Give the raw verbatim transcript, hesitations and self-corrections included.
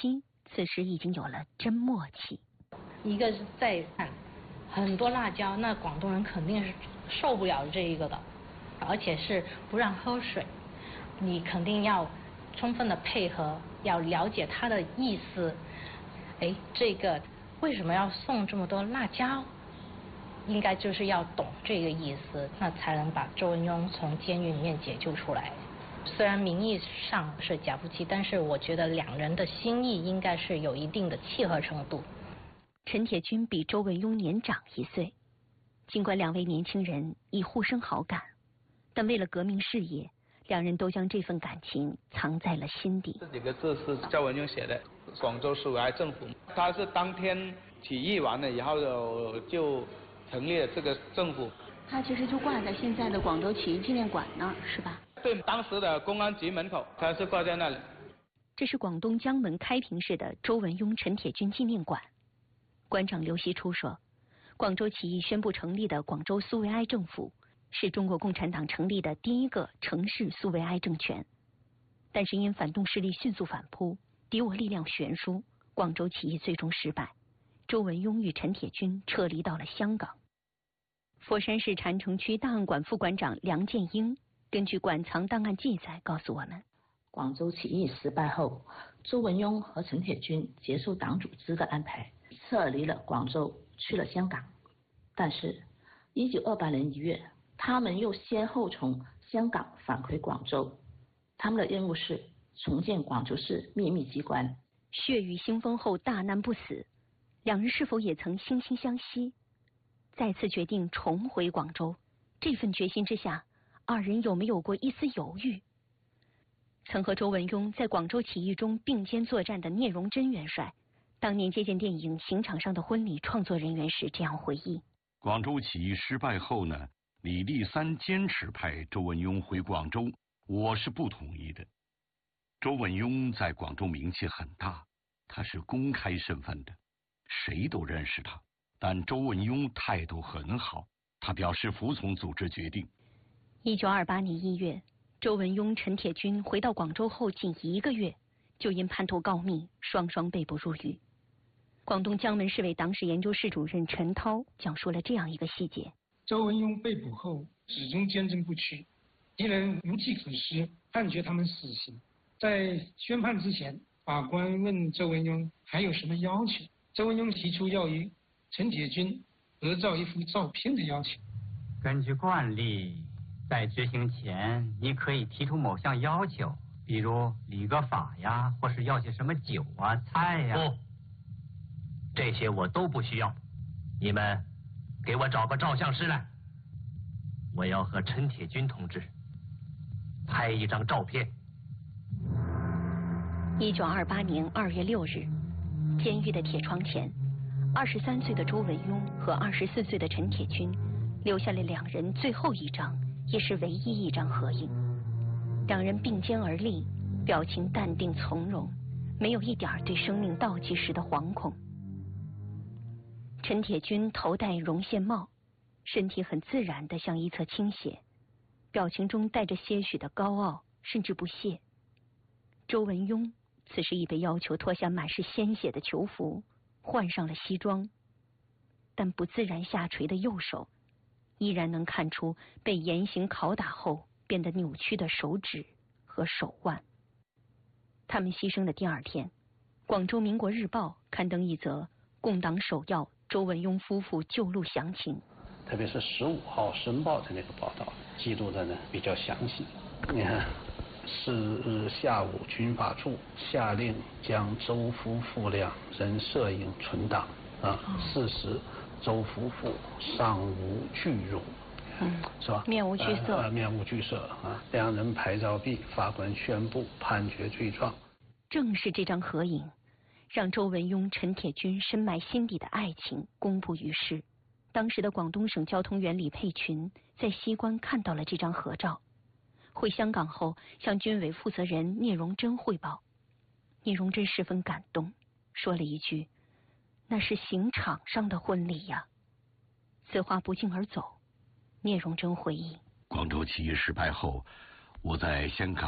妻此时已经有了真默契。 一个是在看很多辣椒，那广东人肯定是受不了这一个的，而且是不让喝水，你肯定要充分的配合，要了解他的意思。哎，这个为什么要送这么多辣椒？应该就是要懂这个意思，那才能把周文雍从监狱里面解救出来。虽然名义上是假夫妻，但是我觉得两人的心意应该是有一定的契合程度。 陈铁军比周文雍年长一岁，尽管两位年轻人已互生好感，但为了革命事业，两人都将这份感情藏在了心底。 这几个字是周文雍写的，广州苏维埃政府，他是当天起义完了以后就成立了这个政府。 他其实就挂在现在的广州起义纪念馆那儿，是吧？ 对，当时的公安局门口，他是挂在那里。 这是广东江门开平市的周文雍、陈铁军纪念馆。馆长刘锡初说，广州起义宣布成立的广州苏维埃政府是中国共产党成立的第一个城市苏维埃政权，但是因反动势力迅速反扑，敌我力量悬殊，广州起义最终失败，周文雍与陈铁军撤离到了香港。佛山市禅城区档案馆副馆长梁建英根据馆藏档案记载告诉我们， 广州起义失败后，周文雍和陈铁军接受党组织的安排，撤离了广州，去了香港。但是一九二八年一月，他们又先后从香港返回广州，他们的任务是重建广州市秘密机关。 血雨腥风后大难不死，两人是否也曾惺惺相惜？再次决定重回广州，这份决心之下，二人有没有过一丝犹豫？曾和周文雍在广州起义中并肩作战的聂荣臻元帅，当年接见电影《刑场上的婚礼》创作人员时这样回忆： 广州起义失败后呢，李立三坚持派周文雍回广州，我是不同意的。周文雍在广州名气很大，他是公开身份的，谁都认识他。但周文雍态度很好，他表示服从组织决定。 一九二八年一月，周文雍、陈铁军回到广州后仅一个月，就因叛徒告密，双双被捕入狱。广东江门市委党史研究室主任陈涛讲述了这样一个细节： 周文雍被捕后始终坚贞不屈，敌人无计可施，判决他们死刑。在宣判之前，法官问周文雍还有什么要求，周文雍提出要与陈铁军合照一幅照片的要求。 根据惯例，在执行前你可以提出某项要求，比如理个发呀，或是要些什么酒啊菜呀。 不，这些我都不需要，你们给我找个照相师来，我要和陈铁军同志拍一张照片。 一九二八年二月六日，监狱的铁窗前，二十三岁的周文雍和二十四岁的陈铁军留下了两人最后一张，也是唯一一张合影。两人并肩而立，表情淡定从容，没有一点对生命倒计时的惶恐。陈铁军头戴绒线帽，身体很自然地向一侧倾斜，表情中带着些许的高傲甚至不屑。周文雍此时已被要求脱下满是鲜血的囚服，换上了西装，但不自然下垂的右手依然能看出被严刑拷打后变得扭曲的手指和手腕。他们牺牲的第二天，广州民国日报刊登一则共党首要周文雍夫妇救路详情， 特别是十五号《申报》的那个报道记录的呢比较详细。你看，是日下午，军法处下令将周夫妇两人摄影存档啊。事实周夫妇尚无惧容，嗯，是吧？ 面无惧色， 呃、面无惧色啊！两人拍照毕，法官宣布判决罪状。 正是这张合影，让周文雍、陈铁军深埋心底的爱情公布于世。当时的广东省交通员李佩群在西关看到了这张合照，回香港后向军委负责人聂荣臻汇报。聂荣臻十分感动，说了一句：“那是刑场上的婚礼呀。”此话不胫而走。聂荣臻回忆， 广州起义失败后，我在香港